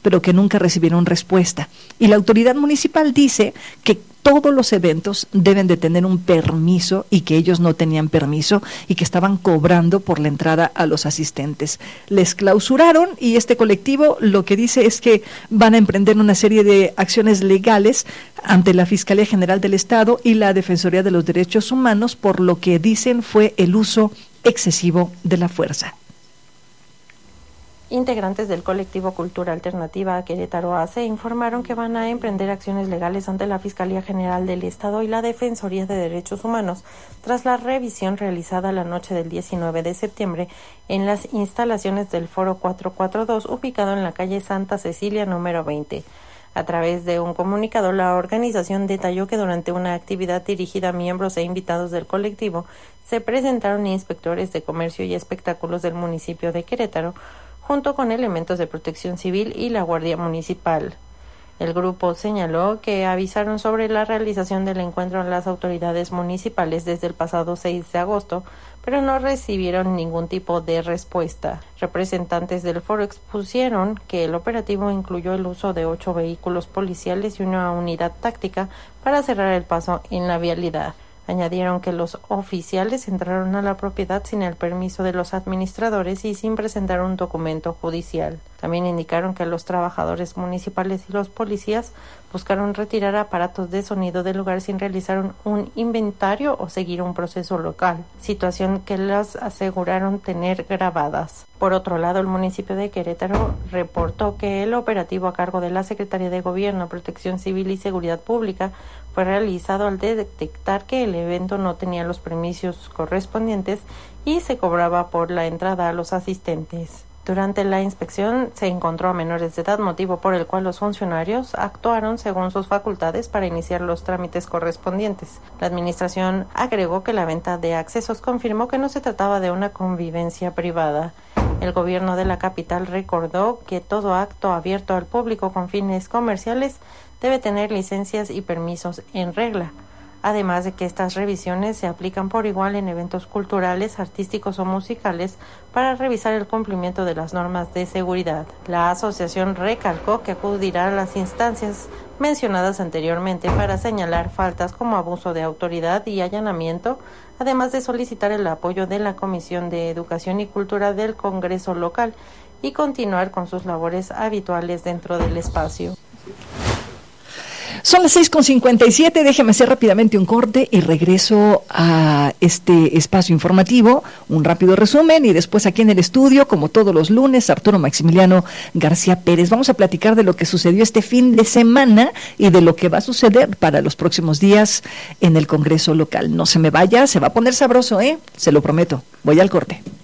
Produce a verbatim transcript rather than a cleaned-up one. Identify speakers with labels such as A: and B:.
A: pero que nunca recibieron respuesta. Y la autoridad municipal dice que todos los eventos deben de tener un permiso y que ellos no tenían permiso y que estaban cobrando por la entrada a los asistentes. Les clausuraron y este colectivo lo que dice es que van a emprender una serie de acciones legales ante la Fiscalía General del Estado y la Defensoría de los Derechos Humanos por lo que dicen fue el uso excesivo de la fuerza.
B: Integrantes del colectivo Cultura Alternativa Querétaro A C informaron que van a emprender acciones legales ante la Fiscalía General del Estado y la Defensoría de Derechos Humanos tras la revisión realizada la noche del diecinueve de septiembre en las instalaciones del Foro cuatrocientos cuarenta y dos ubicado en la calle Santa Cecilia número veinte. A través de un comunicado, la organización detalló que durante una actividad dirigida a miembros e invitados del colectivo se presentaron inspectores de comercio y espectáculos del municipio de Querétaro junto con elementos de protección civil y la Guardia Municipal. El grupo señaló que avisaron sobre la realización del encuentro a las autoridades municipales desde el pasado seis de agosto, pero no recibieron ningún tipo de respuesta. Representantes del foro expusieron que el operativo incluyó el uso de ocho vehículos policiales y una unidad táctica para cerrar el paso en la vialidad. Añadieron que los oficiales entraron a la propiedad sin el permiso de los administradores y sin presentar un documento judicial. También indicaron que los trabajadores municipales y los policías buscaron retirar aparatos de sonido del lugar sin realizar un inventario o seguir un proceso local, situación que las aseguraron tener grabadas. Por otro lado, el municipio de Querétaro reportó que el operativo a cargo de la Secretaría de Gobierno, Protección Civil y Seguridad Pública fue realizado al detectar que el evento no tenía los permisos correspondientes y se cobraba por la entrada a los asistentes. Durante la inspección se encontró a menores de edad, motivo por el cual los funcionarios actuaron según sus facultades para iniciar los trámites correspondientes. La administración agregó que la venta de accesos confirmó que no se trataba de una convivencia privada. El gobierno de la capital recordó que todo acto abierto al público con fines comerciales debe tener licencias y permisos en regla, además de que estas revisiones se aplican por igual en eventos culturales, artísticos o musicales para revisar el cumplimiento de las normas de seguridad. La asociación recalcó que acudirá a las instancias mencionadas anteriormente para señalar faltas como abuso de autoridad y allanamiento, además de solicitar el apoyo de la Comisión de Educación y Cultura del Congreso local y continuar con sus labores habituales dentro del espacio.
A: Son las seis con cincuenta y siete, déjeme hacer rápidamente un corte y regreso a este espacio informativo, un rápido resumen y después aquí en el estudio, como todos los lunes, Arturo Maximiliano García Pérez. Vamos a platicar de lo que sucedió este fin de semana y de lo que va a suceder para los próximos días en el Congreso local. No se me vaya, se va a poner sabroso, ¿eh? Se lo prometo. Voy al corte.